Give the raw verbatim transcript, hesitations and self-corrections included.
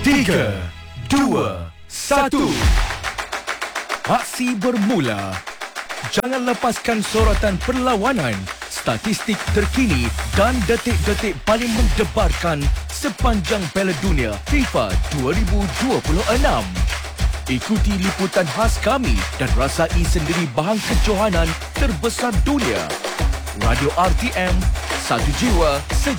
Tiga, dua, satu. Aksi bermula. Jangan lepaskan sorotan perlawanan, statistik terkini dan detik-detik paling mendebarkan sepanjang Piala Dunia FIFA dua ribu dua puluh enam. Ikuti liputan khas kami dan rasai sendiri bahang kejohanan terbesar dunia. Radio R T M, satu jiwa,